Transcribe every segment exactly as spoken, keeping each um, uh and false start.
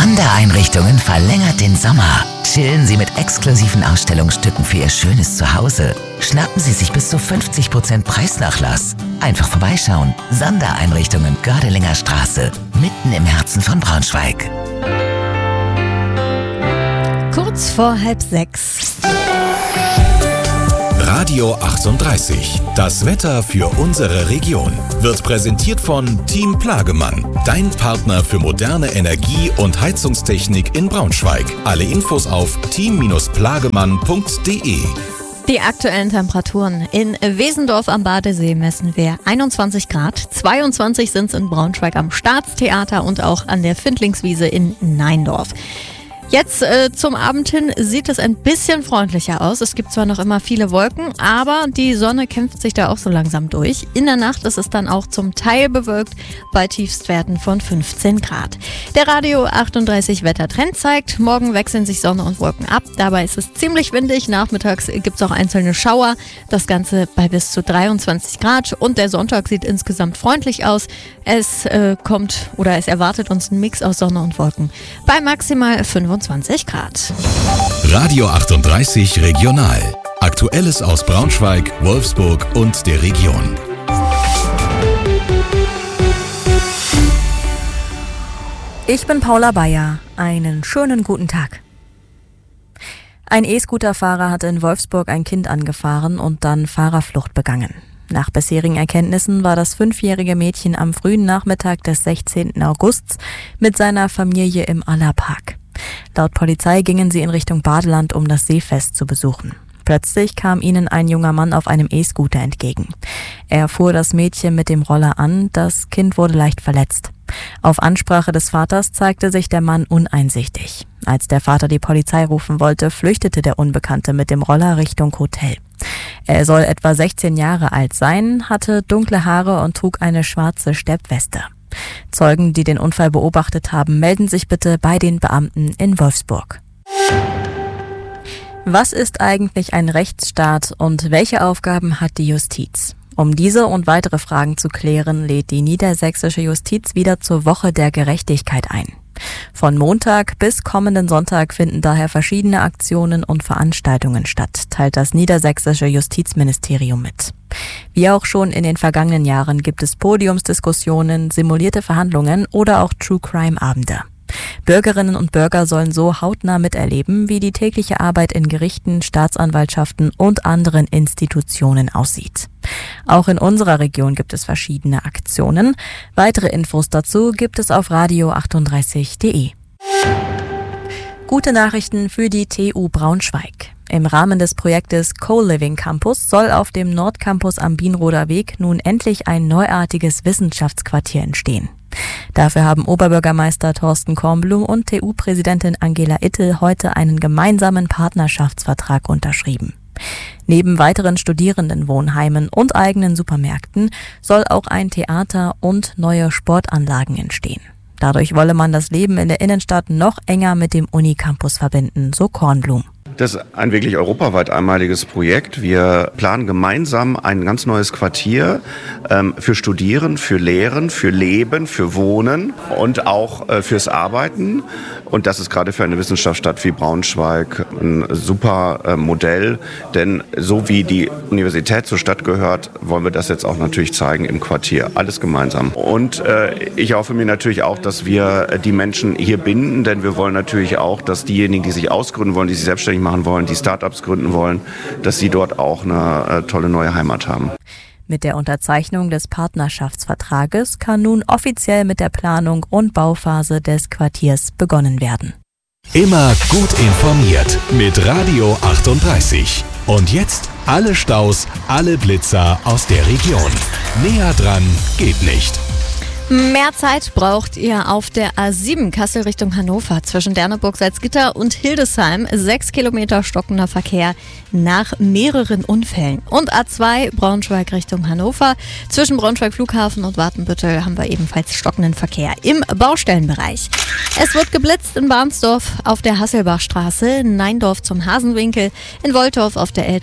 Sondereinrichtungen verlängert den Sommer. Chillen Sie mit exklusiven Ausstellungsstücken für Ihr schönes Zuhause. Schnappen Sie sich bis zu fünfzig Prozent Preisnachlass. Einfach vorbeischauen. Sondereinrichtungen Gördelinger Straße, mitten im Herzen von Braunschweig. Kurz vor halb sechs. Radio achtunddreißig. Das Wetter für unsere Region wird präsentiert von Team Plagemann, dein Partner für moderne Energie- und Heizungstechnik in Braunschweig. Alle Infos auf team plagemann punkt de. Die aktuellen Temperaturen in Wesendorf am Badesee messen wir einundzwanzig Grad, zweiundzwanzig sind es in Braunschweig am Staatstheater und auch an der Findlingswiese in Neindorf. Jetzt äh, zum Abend hin sieht es ein bisschen freundlicher aus. Es gibt zwar noch immer viele Wolken, aber die Sonne kämpft sich da auch so langsam durch. In der Nacht ist es dann auch zum Teil bewölkt bei Tiefstwerten von fünfzehn Grad. Der Radio achtunddreißig Wettertrend zeigt, morgen wechseln sich Sonne und Wolken ab. Dabei ist es ziemlich windig. Nachmittags gibt es auch einzelne Schauer. Das Ganze bei bis zu dreiundzwanzig Grad. Und der Sonntag sieht insgesamt freundlich aus. Es äh, kommt oder es erwartet uns ein Mix aus Sonne und Wolken bei maximal fünfundzwanzig Grad. Radio achtunddreißig Regional. Aktuelles aus Braunschweig, Wolfsburg und der Region. Ich bin Paula Bayer. Einen schönen guten Tag. Ein E-Scooter-Fahrer hatte in Wolfsburg ein Kind angefahren und dann Fahrerflucht begangen. Nach bisherigen Erkenntnissen war das fünfjährige Mädchen am frühen Nachmittag des sechzehnten August mit seiner Familie im Allerpark. Laut Polizei gingen sie in Richtung Badeland, um das Seefest zu besuchen. Plötzlich kam ihnen ein junger Mann auf einem E-Scooter entgegen. Er fuhr das Mädchen mit dem Roller an, das Kind wurde leicht verletzt. Auf Ansprache des Vaters zeigte sich der Mann uneinsichtig. Als der Vater die Polizei rufen wollte, flüchtete der Unbekannte mit dem Roller Richtung Hotel. Er soll etwa sechzehn Jahre alt sein, hatte dunkle Haare und trug eine schwarze Steppweste. Zeugen, die den Unfall beobachtet haben, melden sich bitte bei den Beamten in Wolfsburg. Was ist eigentlich ein Rechtsstaat und welche Aufgaben hat die Justiz? Um diese und weitere Fragen zu klären, lädt die niedersächsische Justiz wieder zur Woche der Gerechtigkeit ein. Von Montag bis kommenden Sonntag finden daher verschiedene Aktionen und Veranstaltungen statt, teilt das niedersächsische Justizministerium mit. Wie auch schon in den vergangenen Jahren gibt es Podiumsdiskussionen, simulierte Verhandlungen oder auch True-Crime-Abende. Bürgerinnen und Bürger sollen so hautnah miterleben, wie die tägliche Arbeit in Gerichten, Staatsanwaltschaften und anderen Institutionen aussieht. Auch in unserer Region gibt es verschiedene Aktionen. Weitere Infos dazu gibt es auf radio achtunddreißig punkt de. Gute Nachrichten für die T U Braunschweig. Im Rahmen des Projektes Co-Living Campus soll auf dem Nordcampus am Bienroder Weg nun endlich ein neuartiges Wissenschaftsquartier entstehen. Dafür haben Oberbürgermeister Thorsten Kornblum und T U-Präsidentin Angela Ittel heute einen gemeinsamen Partnerschaftsvertrag unterschrieben. Neben weiteren Studierendenwohnheimen und eigenen Supermärkten soll auch ein Theater und neue Sportanlagen entstehen. Dadurch wolle man das Leben in der Innenstadt noch enger mit dem Unicampus verbinden, so Kornblum. Das ist ein wirklich europaweit einmaliges Projekt. Wir planen gemeinsam ein ganz neues Quartier ähm, für Studieren, für Lehren, für Leben, für Wohnen und auch äh, fürs Arbeiten. Und das ist gerade für eine Wissenschaftsstadt wie Braunschweig ein super äh, Modell. Denn so wie die Universität zur Stadt gehört, wollen wir das jetzt auch natürlich zeigen im Quartier. Alles gemeinsam. Und äh, ich hoffe mir natürlich auch, dass wir die Menschen hier binden. Denn wir wollen natürlich auch, dass diejenigen, die sich ausgründen wollen, die sich selbstständig machen wollen, die Start-ups gründen wollen, dass sie dort auch eine äh, tolle neue Heimat haben. Mit der Unterzeichnung des Partnerschaftsvertrages kann nun offiziell mit der Planung und Bauphase des Quartiers begonnen werden. Immer gut informiert mit Radio achtunddreißig. Und jetzt alle Staus, alle Blitzer aus der Region. Näher dran geht nicht. Mehr Zeit braucht ihr auf der A sieben Kassel Richtung Hannover zwischen Derneburg-Salzgitter und Hildesheim. Sechs Kilometer stockender Verkehr nach mehreren Unfällen. Und A zwei Braunschweig Richtung Hannover. Zwischen Braunschweig Flughafen und Wartenbüttel haben wir ebenfalls stockenden Verkehr im Baustellenbereich. Es wird geblitzt in Barnsdorf auf der Hasselbachstraße, Neindorf zum Hasenwinkel, in Woltorf auf der L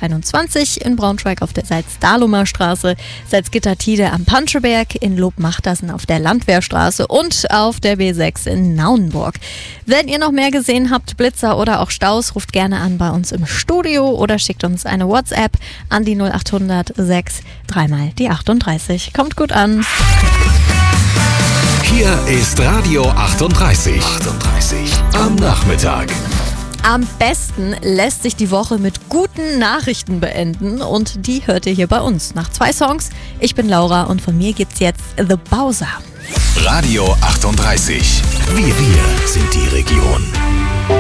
dreihunderteinundzwanzig, in Braunschweig auf der Salzdahlumer Straße, Salzgitter-Tide am Panscheberg, in Lobmachter Das sind auf der Landwehrstraße und auf der B sechs in Naunenburg. Wenn ihr noch mehr gesehen habt, Blitzer oder auch Staus, ruft gerne an bei uns im Studio oder schickt uns eine WhatsApp an die null acht hundert sechs dreimal die achtunddreißig. Kommt gut an. Hier ist Radio achtunddreißig. achtunddreißig am Nachmittag. Am besten lässt sich die Woche mit guten Nachrichten beenden und die hört ihr hier bei uns. Nach zwei Songs. Ich bin Laura und von mir gibt's jetzt The Bowser. Radio achtunddreißig. Wir, wir sind die Region.